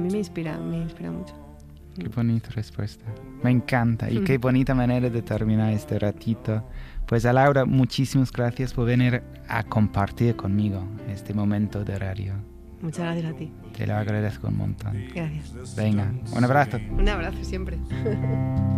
mí me inspira mucho. Qué bonita respuesta. Me encanta. Y qué bonita manera de terminar este ratito. Pues a Laura, muchísimas gracias por venir a compartir conmigo este momento de radio. Muchas gracias a ti. Te lo agradezco un montón. Gracias. Venga, un abrazo. Un abrazo siempre.